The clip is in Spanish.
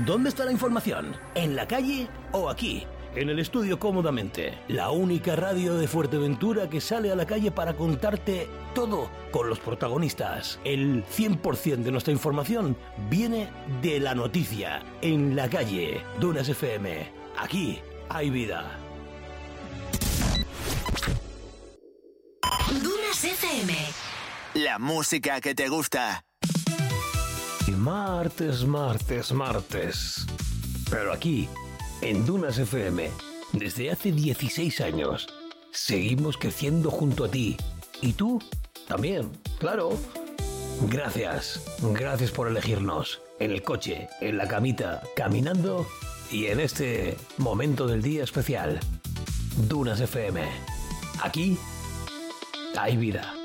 ¿Dónde está la información? ¿En la calle o aquí? En el estudio cómodamente, la única radio de Fuerteventura que sale a la calle para contarte todo con los protagonistas. El 100% de nuestra información viene de la noticia. En la calle, Dunas FM. Aquí hay vida. Dunas FM. La música que te gusta. Martes. Pero aquí, en Dunas FM, desde hace 16 años, seguimos creciendo junto a ti. Y tú también, claro. Gracias por elegirnos. En el coche, en la camita, caminando y en este momento del día especial. Dunas FM. Aquí hay vida.